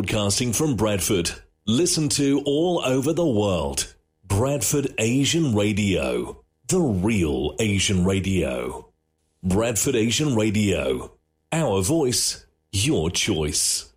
broadcasting from Bradford. Listen to all over the world. Bradford Asian Radio. The real Asian radio. Bradford Asian Radio. Our voice, your choice.